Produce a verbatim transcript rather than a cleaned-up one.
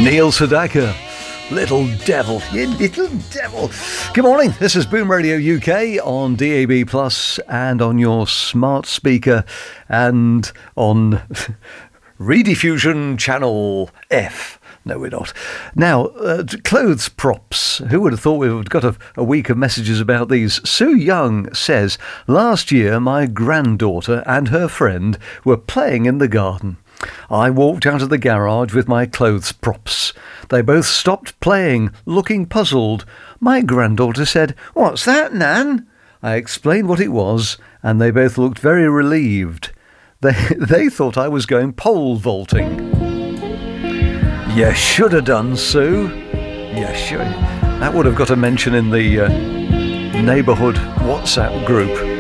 Neil Sedaka, Little Devil, you little devil. Good morning, this is Boom Radio U K on D A B Plus and on your smart speaker and on Rediffusion Channel F. No, we're not. Now, uh, clothes props. Who would have thought we've got a, a week of messages about these? Sue Young says, last year my granddaughter and her friend were playing in the garden. I walked out of the garage with my clothes props. They both stopped playing, looking puzzled. My granddaughter said, "What's that, Nan?" I explained what it was, and they both looked very relieved. They, they thought I was going pole vaulting. You should have done, Sue. You should. That would have got a mention in the uh, neighbourhood WhatsApp group.